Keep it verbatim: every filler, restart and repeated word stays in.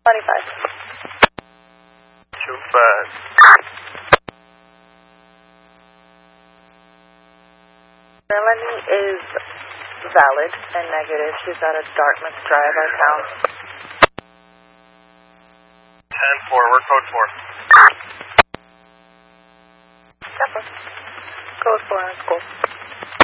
twenty-five. Too fast. Melanie is valid and negative. She's out of Dartmouth Drive, our town. ten four, we're code four. Code four on school.